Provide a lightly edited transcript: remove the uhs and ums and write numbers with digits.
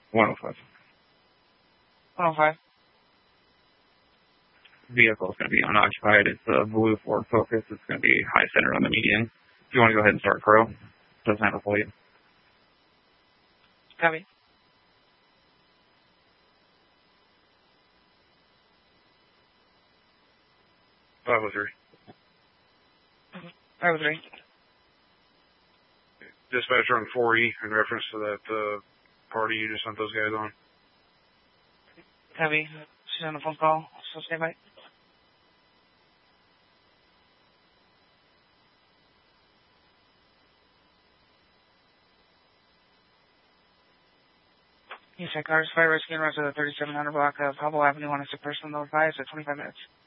105. 105. Vehicle is going to be unoccupied. It's a blue Ford Focus. It's going to be high center on the median. If you want to go ahead and start Crow, doesn't have a plate. Copy. Five oh three. 503. Dispatcher on 4E in reference to that party you just sent those guys on. Copy. She's on a phone call, so stay by. Yes, cars, fire rescue and rest of the 3700 block of Pablo Avenue on a sick person notified at 25 minutes.